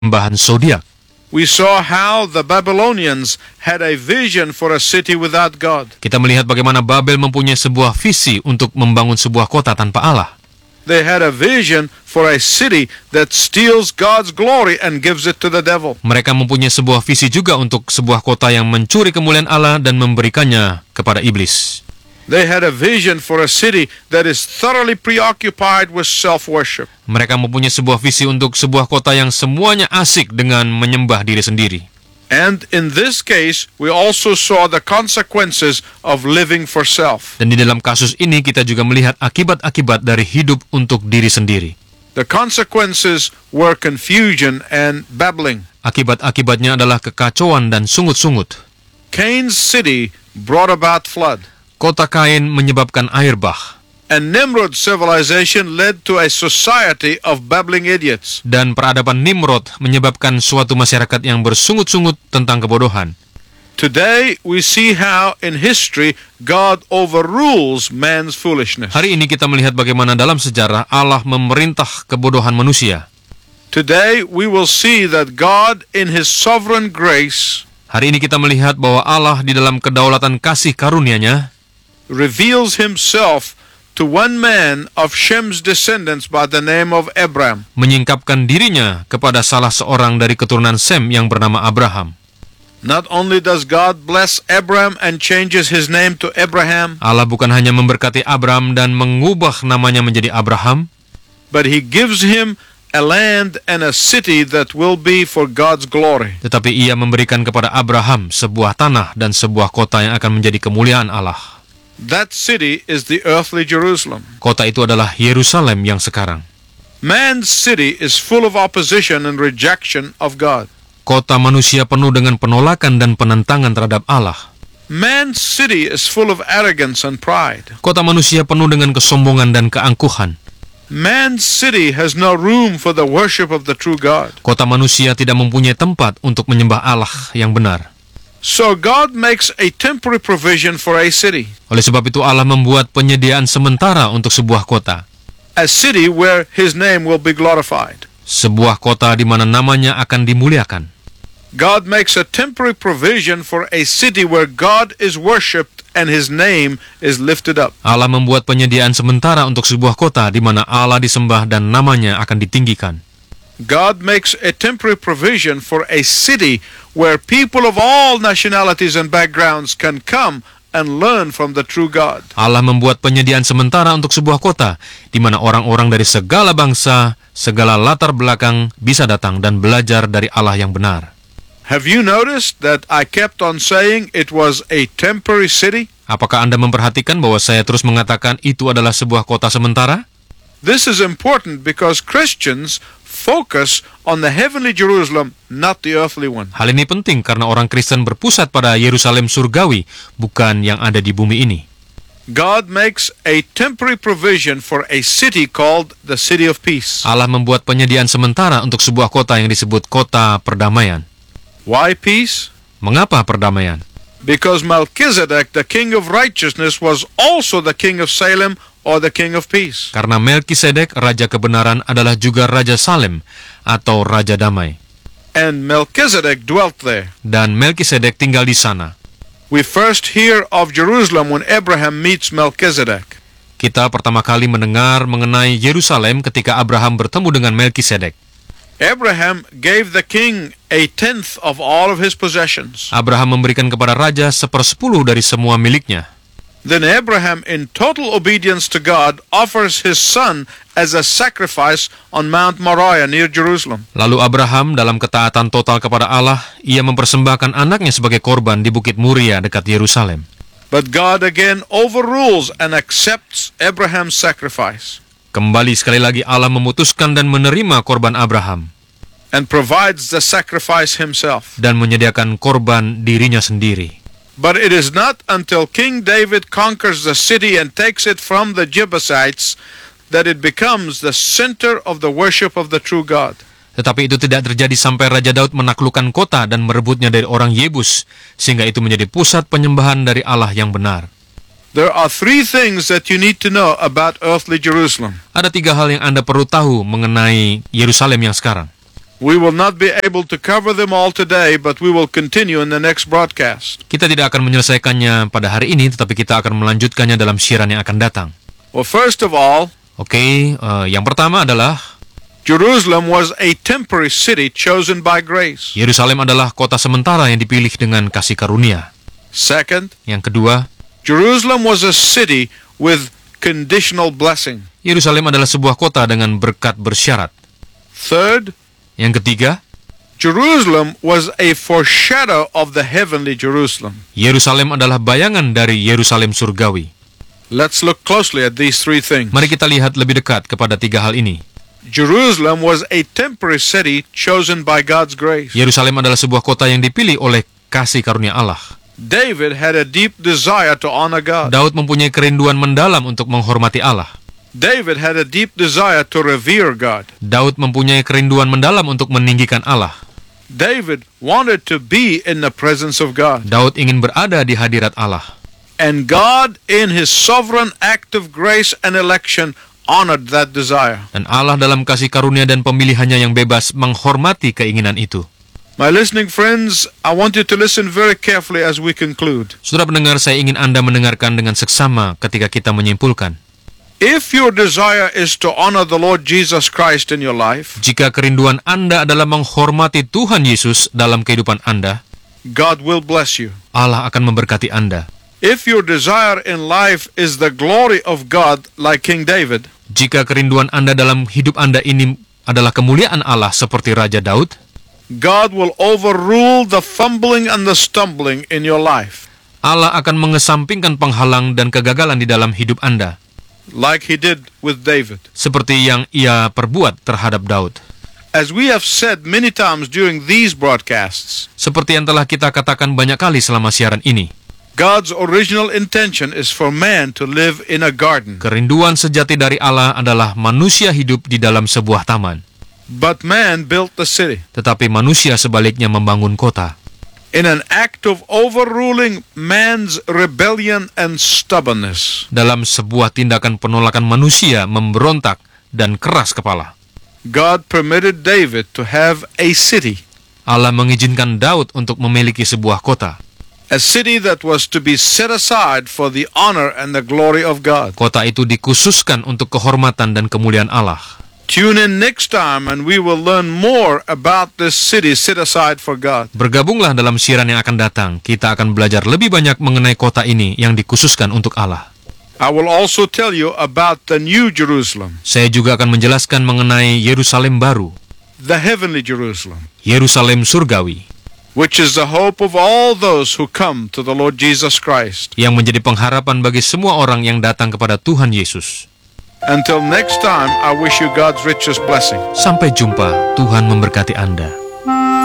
penyembahan zodiak. We saw how the Babylonians had a vision for a city without God. Kita melihat bagaimana Babel mempunyai sebuah visi untuk membangun sebuah kota tanpa Allah. They had a vision for a city that steals God's glory and gives it to the devil. Mereka mempunyai sebuah visi juga untuk sebuah kota yang mencuri kemuliaan Allah dan memberikannya kepada iblis. They had a vision for a city that is thoroughly preoccupied with self-worship. Mereka mempunyai sebuah visi untuk sebuah kota yang semuanya asik dengan menyembah diri sendiri. And in this case, we also saw the consequences of living for self. Dan di dalam kasus ini kita juga melihat akibat-akibat dari hidup untuk diri sendiri. The consequences were confusion and babbling. Akibat-akibatnya adalah kekacauan dan sungut-sungut. Cain's city brought about flood. Kota Kain menyebabkan air bah. And Nimrod's civilization led to a society of babbling idiots. Dan peradaban Nimrod menyebabkan suatu masyarakat yang bersungut-sungut tentang kebodohan. Today we see how in history God overrules man's foolishness. Hari ini kita melihat bagaimana dalam sejarah Allah memerintah kebodohan manusia. Today we will see that God in His sovereign grace Hari ini kita melihat bahwa Allah di dalam kedaulatan kasih karunia-Nya reveals Himself to one man of Shem's descendants by the name of Abram. menyingkapkan dirinya kepada salah seorang dari keturunan Sem yang bernama Abraham. Not only does God bless Abram and changes his name to Abraham, Allah bukan hanya memberkati Abram dan mengubah namanya menjadi Abraham, but He gives him a land and a city that will be for God's glory. tetapi Ia memberikan kepada Abraham sebuah tanah dan sebuah kota yang akan menjadi kemuliaan Allah. That city is the earthly Jerusalem. Kota itu adalah Yerusalem yang sekarang. Man's city is full of opposition and rejection of God. Kota manusia penuh dengan penolakan dan penentangan terhadap Allah. Man's city is full of arrogance and pride. Kota manusia penuh dengan kesombongan dan keangkuhan. Man's city has no room for the worship of the true God. Kota manusia tidak mempunyai tempat untuk menyembah Allah yang benar. So God makes a temporary provision for a city. Oleh sebab itu Allah membuat penyediaan sementara untuk sebuah kota. A city where His name will be glorified. Sebuah kota di mana namanya akan dimuliakan. God makes a temporary provision for a city where God is worshipped and His name is lifted up. Allah membuat penyediaan sementara untuk sebuah kota di mana Allah disembah dan namanya akan ditinggikan. God makes a temporary provision for a city where people of all nationalities and backgrounds can come and learn from the true God. Allah membuat penyediaan sementara untuk sebuah kota di mana orang-orang dari segala bangsa, segala latar belakang bisa datang dan belajar dari Allah yang benar. Have you noticed that I kept on saying it was a temporary city? Apakah Anda memperhatikan bahwa saya terus mengatakan itu adalah sebuah kota sementara? This is important because Christians focus on the heavenly Jerusalem, not the earthly one. Hal ini penting karena orang Kristen berpusat pada Yerusalem surgawi, bukan yang ada di bumi ini. God makes a temporary provision for a city called the City of Peace. Allah membuat penyediaan sementara untuk sebuah kota yang disebut kota perdamaian. Why peace? Mengapa perdamaian? Because Melchizedek, the king of righteousness, was also the king of Salem or the king of peace. Karena Melkisedek, raja kebenaran, adalah juga raja Salem atau raja damai. And Melchizedek dwelt there. Dan Melkisedek tinggal di sana. We first hear of Jerusalem when Abraham meets Melchizedek. Kita pertama kali mendengar mengenai Yerusalem ketika Abraham bertemu dengan Melkisedek. Abraham gave the king a tenth of all of his possessions. Abraham memberikan kepada raja 1/10 dari semua miliknya. Then Abraham, in total obedience to God, offers his son as a sacrifice on Mount Moriah near Jerusalem. Lalu Abraham dalam ketaatan total kepada Allah, ia mempersembahkan anaknya sebagai korban di Bukit Muria dekat Yerusalem. But God again overrules and accepts Abraham's sacrifice. Kembali sekali lagi Allah memutuskan dan menerima korban Abraham. And provides the sacrifice himself. Dan menyediakan korban dirinya sendiri. But it is not until King David conquers the city and takes it from the Jebusites that it becomes the center of the worship of the true God. Tetapi itu tidak terjadi sampai Raja Daud menaklukkan kota dan merebutnya dari orang Yebus, sehingga itu menjadi pusat penyembahan dari Allah yang benar. There are three things that you need to know about earthly Jerusalem. Ada 3 hal yang Anda perlu tahu mengenai Yerusalem yang sekarang. We will not be able to cover them all today, but we will continue in the next broadcast. Kita tidak akan menyelesaikannya pada hari ini, tetapi kita akan melanjutkannya dalam siaran yang akan datang. Well, first of all, Yang pertama adalah Jerusalem was a temporary city chosen by grace. Yerusalem adalah kota sementara yang dipilih dengan kasih karunia. Second, Yang kedua, Jerusalem was a city with conditional blessing. Yerusalem adalah sebuah kota dengan berkat bersyarat. Third, Yang ketiga, Jerusalem was a foreshadow of the heavenly Jerusalem. Yerusalem adalah bayangan dari Yerusalem surgawi. Let's look closely at these three things. Mari kita lihat lebih dekat kepada tiga hal ini. Jerusalem was a temporary city chosen by God's grace. Yerusalem adalah sebuah kota yang dipilih oleh kasih karunia Allah. David had a deep desire to honor God. Daud mempunyai kerinduan mendalam untuk menghormati Allah. David had a deep desire to revere God. Daud mempunyai kerinduan mendalam untuk meninggikan Allah. David wanted to be in the presence of God. Daud ingin berada di hadirat Allah. And God, in His sovereign act of grace and election, honored that desire. Dan Allah dalam kasih karunia dan pemilihannya yang bebas menghormati keinginan itu. My listening friends, I want you to listen very carefully as we conclude. Saudara pendengar, saya ingin Anda mendengarkan dengan seksama ketika kita menyimpulkan. If your desire is to honor the Lord Jesus Christ in your life, Jika kerinduan Anda adalah menghormati Tuhan Yesus dalam kehidupan Anda, God will bless you. Allah akan memberkati Anda. If your desire in life is the glory of God like King David, Jika kerinduan Anda dalam hidup Anda ini adalah kemuliaan Allah seperti Raja Daud, God will overrule the fumbling and the stumbling in your life, Allah akan mengesampingkan penghalang dan kegagalan di dalam hidup Anda, like He did with David. seperti yang Ia perbuat terhadap Daud. As we have said many times during these broadcasts, Seperti yang telah kita katakan banyak kali selama siaran ini, God's original intention is for man to live in a garden. kerinduan sejati dari Allah adalah manusia hidup di dalam sebuah taman. But man built the city. Tetapi manusia sebaliknya membangun kota. In an act of overruling man's rebellion and stubbornness, Dalam sebuah tindakan penolakan manusia memberontak dan keras kepala, God permitted David to have a city. Allah mengizinkan Daud untuk memiliki sebuah kota. A city that was to be set aside for the honor and the glory of God. Kota itu dikhususkan untuk kehormatan dan kemuliaan Allah. Tune in next time and we will learn more about this city set aside for God. Bergabunglah dalam siaran yang akan datang. Kita akan belajar lebih banyak mengenai kota ini yang dikhususkan untuk Allah. I will also tell you about the new Jerusalem, Saya juga akan menjelaskan mengenai Yerusalem baru, the heavenly Jerusalem, Yerusalem surgawi, which is the hope of all those who come to the Lord Jesus Christ. yang menjadi pengharapan bagi semua orang yang datang kepada Tuhan Yesus. Until next time, I wish you God's richest blessing. Sampai jumpa, Tuhan memberkati Anda.